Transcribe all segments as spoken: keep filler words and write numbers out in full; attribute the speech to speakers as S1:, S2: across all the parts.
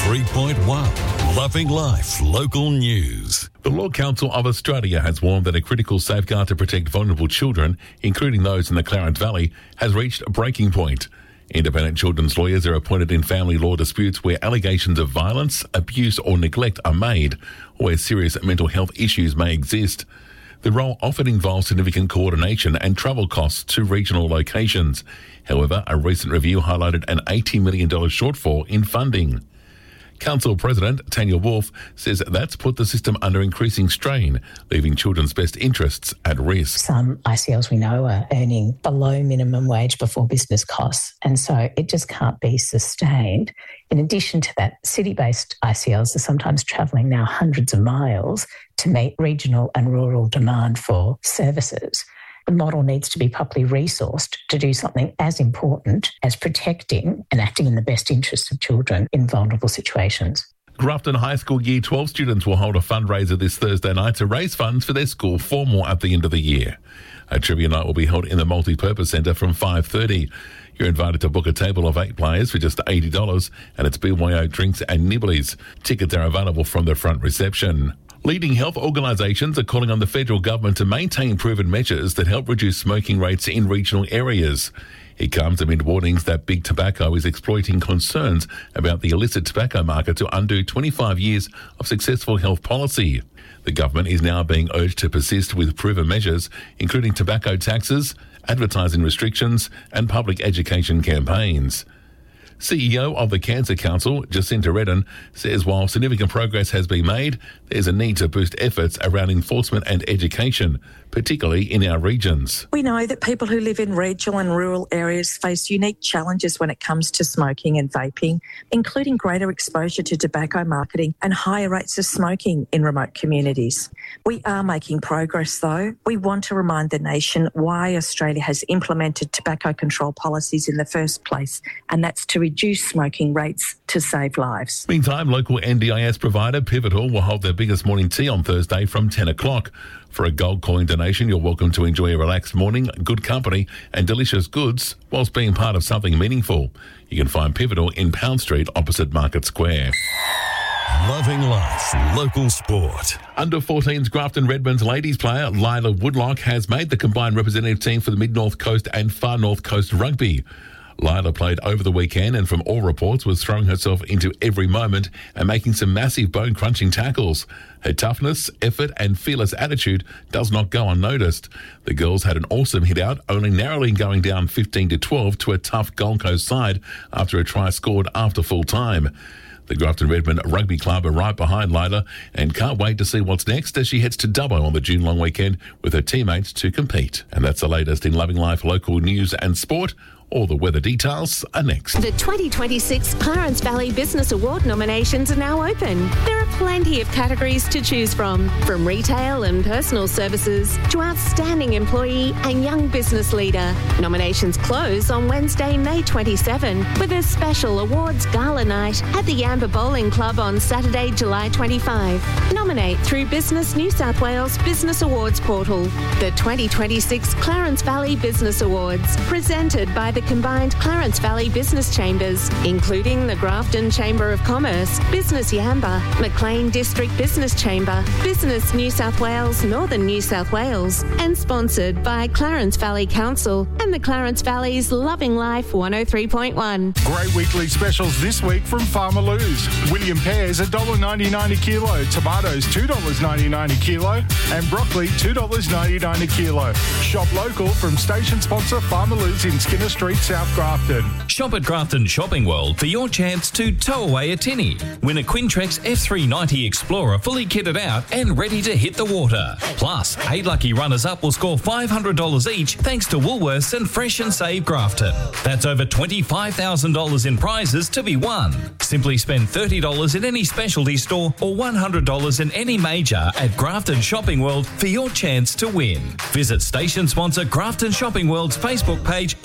S1: three point one. Loving Life Local News. The Law Council of Australia has warned that a critical safeguard to protect vulnerable children, including those in the Clarence Valley, has reached a breaking point. Independent children's lawyers are appointed in family law disputes where allegations of violence, abuse or neglect are made, or where serious mental health issues may exist. The role often involves significant coordination and travel costs to regional locations. However, a recent review highlighted an eighty million dollars shortfall in funding. Council President Tanya Wolf says that's put the system under increasing strain, leaving children's best interests at risk.
S2: Some I C Ls we know are earning below minimum wage before business costs, and so it just can't be sustained. In addition to that, city-based I C Ls are sometimes travelling now hundreds of miles to meet regional and rural demand for services. The model needs to be properly resourced to do something as important as protecting and acting in the best interests of children in vulnerable situations.
S1: Grafton High School Year twelve students will hold a fundraiser this Thursday night to raise funds for their school formal at the end of the year. A trivia night will be held in the Multi-Purpose Centre from five thirty. You're invited to book a table of eight players for just eighty dollars, and it's B Y O drinks and nibblies. Tickets are available from the front reception. Leading health organisations are calling on the federal government to maintain proven measures that help reduce smoking rates in regional areas. It comes amid warnings that big tobacco is exploiting concerns about the illicit tobacco market to undo twenty-five years of successful health policy. The government is now being urged to persist with proven measures, including tobacco taxes, advertising restrictions and public education campaigns. C E O of the Cancer Council, Jacinta Redden, says while significant progress has been made, there's a need to boost efforts around enforcement and education, particularly in our regions.
S3: We know that people who live in regional and rural areas face unique challenges when it comes to smoking and vaping, including greater exposure to tobacco marketing and higher rates of smoking in remote communities. We are making progress, though. We want to remind the nation why Australia has implemented tobacco control policies in the first place, and that's to reduce smoking rates to save lives.
S1: Meantime, local N D I S provider Pivotal will hold their biggest morning tea on Thursday from ten o'clock. For a gold coin donation, you're welcome to enjoy a relaxed morning, good company and delicious goods whilst being part of something meaningful. You can find Pivotal in Pound Street opposite Market Square.
S4: Loving Life Local Sport.
S1: Under fourteens Grafton Redmonds ladies player Lila Woodlock has made the combined representative team for the Mid-North Coast and Far North Coast Rugby. Lila played over the weekend and from all reports was throwing herself into every moment and making some massive bone-crunching tackles. Her toughness, effort and fearless attitude does not go unnoticed. The girls had an awesome hit-out, only narrowly going down fifteen to twelve to a tough Gold Coast side after a try scored after full time. The Grafton Redmond Rugby Club are right behind Lila and can't wait to see what's next as she heads to Dubbo on the June long weekend with her teammates to compete. And that's the latest in Loving Life local news and sport. All the weather details are next.
S5: The twenty twenty-six Clarence Valley Business Award nominations are now open. There are plenty of categories to choose from, from retail and personal services to outstanding employee and young business leader. Nominations close on Wednesday, May twenty-seventh, with a special awards gala night at the Yamba Bowling Club on Saturday, July twenty-fifth. Nominate through Business New South Wales Business Awards portal. The twenty twenty-six Clarence Valley Business Awards, presented by the combined Clarence Valley Business Chambers, including the Grafton Chamber of Commerce, Business Yamba, Maclean District Business Chamber, Business New South Wales, Northern New South Wales, and sponsored by Clarence Valley Council and the Clarence Valley's Loving Life one oh three point one.
S6: Great weekly specials this week from Farmer Lou's. William pears one dollar ninety-nine a kilo, tomatoes two dollars ninety-nine a kilo, and broccoli two dollars ninety-nine a kilo. Shop local from station sponsor Farmer Lou's in Skinner Street, South Grafton.
S7: Shop at Grafton Shopping World for your chance to tow away a tinny. Win a Quintrex F three ninety Explorer fully kitted out and ready to hit the water. Plus, eight lucky runners-up will score five hundred dollars each thanks to Woolworths and Fresh and Save Grafton. That's over twenty-five thousand dollars in prizes to be won. Simply spend thirty dollars in any specialty store or one hundred dollars in any major at Grafton Shopping World for your chance to win. Visit station sponsor Grafton Shopping World's Facebook page or website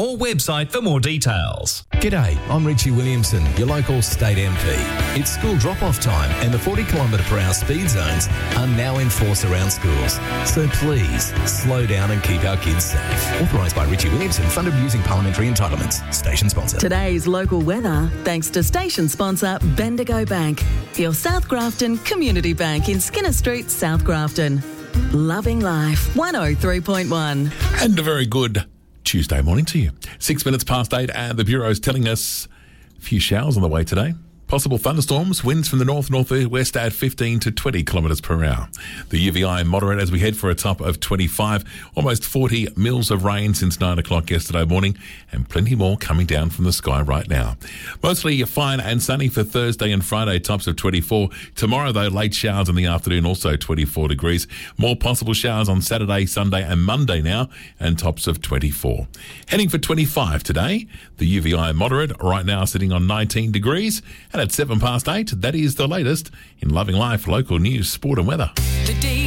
S7: website for more details.
S8: G'day, I'm Richie Williamson, your local state M P. It's school drop-off time and the forty kilometre per hour speed zones are now in force around schools. So please, slow down and keep our kids safe. Authorised by Richie Williamson, funded using parliamentary entitlements. Station sponsor.
S9: Today's local weather, thanks to station sponsor Bendigo Bank, your South Grafton Community Bank in Skinner Street, South Grafton. Loving life, one oh three point one.
S1: And a very good Tuesday morning to you. Six minutes past eight, and the Bureau's telling us a few showers on the way today. Possible thunderstorms, winds from the north northwest at fifteen to twenty kilometres per hour. The U V I moderate as we head for a top of twenty-five. Almost forty mils of rain since nine o'clock yesterday morning, and plenty more coming down from the sky right now. Mostly fine and sunny for Thursday and Friday, tops of twenty-four. Tomorrow, though, late showers in the afternoon, also twenty-four degrees. More possible showers on Saturday, Sunday and Monday now, and tops of twenty-four. Heading for twenty-five today. The U V I moderate right now sitting on nineteen degrees. And at seven past eight, that is the latest in Loving Life, local news, sport and weather.
S10: The day